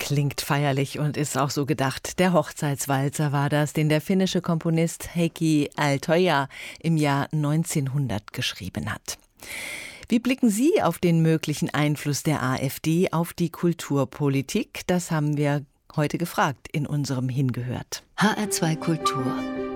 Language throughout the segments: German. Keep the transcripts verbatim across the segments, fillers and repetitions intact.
klingt feierlich und ist auch so gedacht. Der Hochzeitswalzer war das, den der finnische Komponist Heikki Aaltoja im Jahr neunzehnhundert geschrieben hat. Wie blicken Sie auf den möglichen Einfluss der AfD auf die Kulturpolitik? Das haben wir heute gefragt in unserem Hingehört. H R zwei Kultur.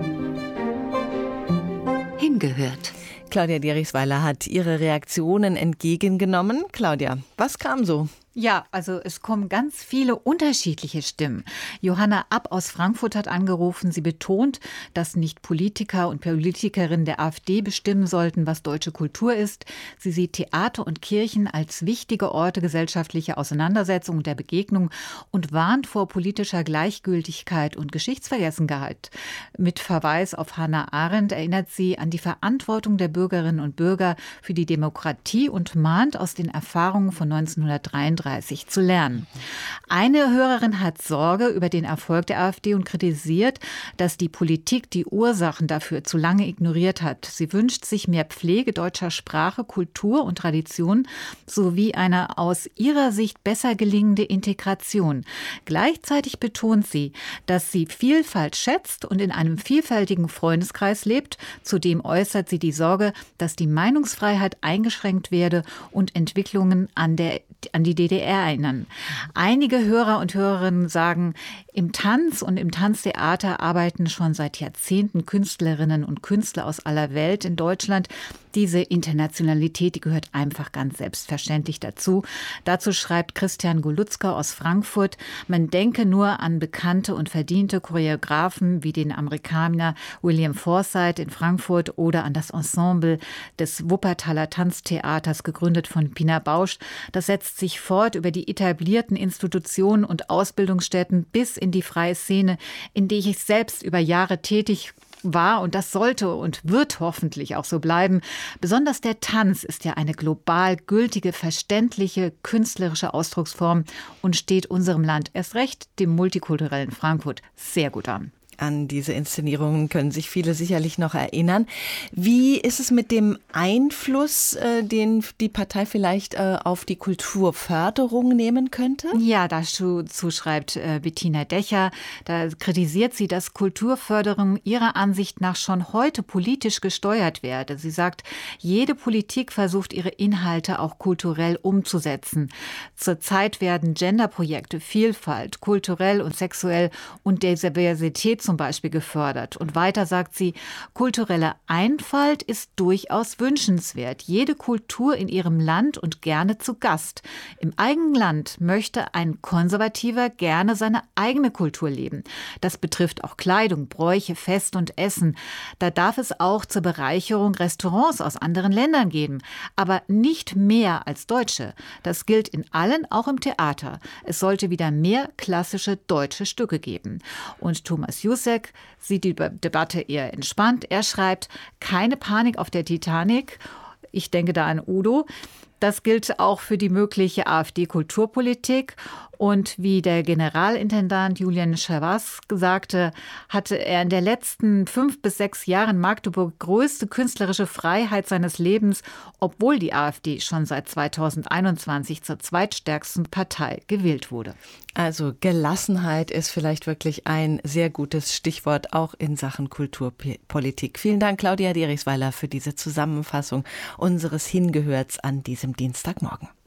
Hingehört. Claudia Derichsweiler hat ihre Reaktionen entgegengenommen. Claudia, was kam so? Ja, also es kommen ganz viele unterschiedliche Stimmen. Johanna App aus Frankfurt hat angerufen. Sie betont, dass nicht Politiker und Politikerinnen der AfD bestimmen sollten, was deutsche Kultur ist. Sie sieht Theater und Kirchen als wichtige Orte gesellschaftlicher Auseinandersetzung und der Begegnung und warnt vor politischer Gleichgültigkeit und Geschichtsvergessenheit. Mit Verweis auf Hannah Arendt erinnert sie an die Verantwortung der Bürgerinnen und Bürger für die Demokratie und mahnt aus den Erfahrungen von neunzehnhundertdreiunddreißig zu lernen. Eine Hörerin hat Sorge über den Erfolg der AfD und kritisiert, dass die Politik die Ursachen dafür zu lange ignoriert hat. Sie wünscht sich mehr Pflege deutscher Sprache, Kultur und Tradition sowie eine aus ihrer Sicht besser gelingende Integration. Gleichzeitig betont sie, dass sie Vielfalt schätzt und in einem vielfältigen Freundeskreis lebt. Zudem äußert sie die Sorge, dass die Meinungsfreiheit eingeschränkt werde und Entwicklungen an der an die D D R erinnern. Einige Hörer und Hörerinnen sagen, im Tanz und im Tanztheater arbeiten schon seit Jahrzehnten Künstlerinnen und Künstler aus aller Welt in Deutschland. Diese Internationalität, die gehört einfach ganz selbstverständlich dazu. Dazu schreibt Christian Golutzka aus Frankfurt, man denke nur an bekannte und verdiente Choreografen wie den Amerikaner William Forsythe in Frankfurt oder an das Ensemble des Wuppertaler Tanztheaters, gegründet von Pina Bausch. Das setzt sich fort über die etablierten Institutionen und Ausbildungsstätten bis in die freie Szene, in der ich selbst über Jahre tätig war, und das sollte und wird hoffentlich auch so bleiben. Besonders der Tanz ist ja eine global gültige, verständliche, künstlerische Ausdrucksform und steht unserem Land, erst recht dem multikulturellen Frankfurt, sehr gut an. An diese Inszenierungen können sich viele sicherlich noch erinnern. Wie ist es mit dem Einfluss, äh, den die Partei vielleicht äh, auf die Kulturförderung nehmen könnte? Ja, dazu schreibt äh, Bettina Dächer. Da kritisiert sie, dass Kulturförderung ihrer Ansicht nach schon heute politisch gesteuert werde. Sie sagt, jede Politik versucht, ihre Inhalte auch kulturell umzusetzen. Zurzeit werden Genderprojekte, Vielfalt, kulturell und sexuell und Diversität zum Beispiel gefördert. Und weiter sagt sie, kulturelle Einfalt ist durchaus wünschenswert. Jede Kultur in ihrem Land und gerne zu Gast. Im eigenen Land möchte ein Konservativer gerne seine eigene Kultur leben. Das betrifft auch Kleidung, Bräuche, Fest und Essen. Da darf es auch zur Bereicherung Restaurants aus anderen Ländern geben. Aber nicht mehr als Deutsche. Das gilt in allen, auch im Theater. Es sollte wieder mehr klassische deutsche Stücke geben. Und Thomas Jusek sieht die Debatte eher entspannt. Er schreibt, keine Panik auf der Titanic. Ich denke da an Udo. Das gilt auch für die mögliche AfD-Kulturpolitik. Und wie der Generalintendant Julian Schawas sagte, hatte er in den letzten fünf bis sechs Jahren Magdeburg größte künstlerische Freiheit seines Lebens, obwohl die AfD schon seit zweitausendeinundzwanzig zur zweitstärksten Partei gewählt wurde. Also Gelassenheit ist vielleicht wirklich ein sehr gutes Stichwort, auch in Sachen Kulturpolitik. Vielen Dank, Claudia Derichsweiler, für diese Zusammenfassung unseres Hingehörts an diesem Dienstagmorgen.